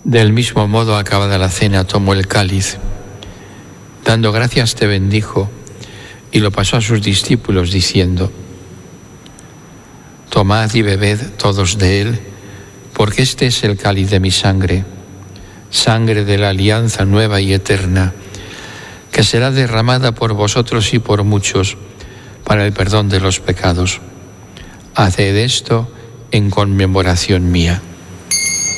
Del mismo modo, acabada la cena, tomó el cáliz. Dando gracias, te bendijo y lo pasó a sus discípulos diciendo: Tomad y bebed todos de él, porque este es el cáliz de mi sangre, sangre de la alianza nueva y eterna, que será derramada por vosotros y por muchos para el perdón de los pecados. Haced esto en conmemoración mía.